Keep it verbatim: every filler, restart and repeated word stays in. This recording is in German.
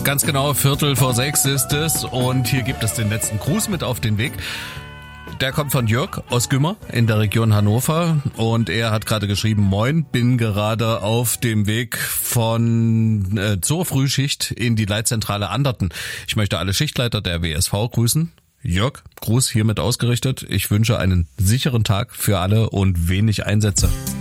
Ganz genau, Viertel vor sechs ist es und hier gibt es den letzten Gruß mit auf den Weg. Der kommt von Jörg aus Gümmer in der Region Hannover und er hat gerade geschrieben, moin, bin gerade auf dem Weg von äh, zur Frühschicht in die Leitzentrale Anderten. Ich möchte alle Schichtleiter der W S V grüßen. Jörg, Gruß hiermit ausgerichtet. Ich wünsche einen sicheren Tag für alle und wenig Einsätze.